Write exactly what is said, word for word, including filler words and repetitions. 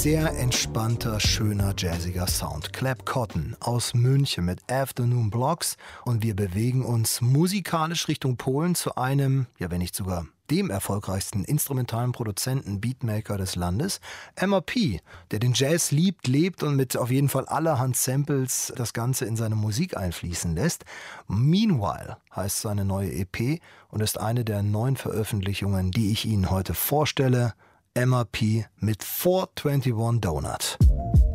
sehr entspannter, schöner, jazziger Sound. Clap Cotton aus München mit Afternoon Blocks. Und wir bewegen uns musikalisch Richtung Polen zu einem, ja wenn nicht sogar dem erfolgreichsten instrumentalen Produzenten, Beatmaker des Landes, M R P, der den Jazz liebt, lebt und mit auf jeden Fall allerhand Samples das Ganze in seine Musik einfließen lässt. Meanwhile heißt seine neue E P und ist eine der neuen Veröffentlichungen, die ich Ihnen heute vorstelle. M R P mit four twenty-one Donut.